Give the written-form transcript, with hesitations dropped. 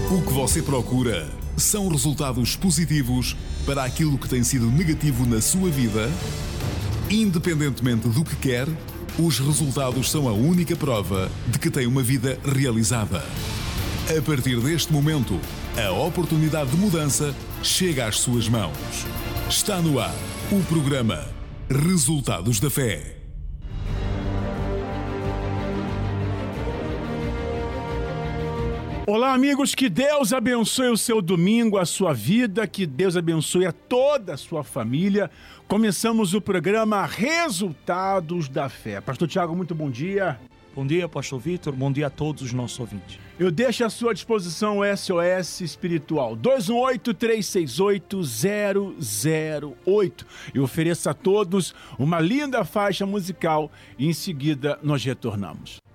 O que você procura são resultados positivos para aquilo que tem sido negativo na sua vida? Independentemente do que quer, os resultados são a única prova de que tem uma vida realizada. A partir deste momento, a oportunidade de mudança chega às suas mãos. Está no ar o programa Resultados da Fé. Olá, amigos, que Deus abençoe o seu domingo, a sua vida, que Deus abençoe a toda a sua família. Começamos o programa Resultados da Fé. Pastor Tiago, muito bom dia. Bom dia, Pastor Vitor. Bom dia a todos os nossos ouvintes. Eu deixo à sua disposição o SOS Espiritual 218-368-008 e ofereço a todos uma linda faixa musical e em seguida nós retornamos.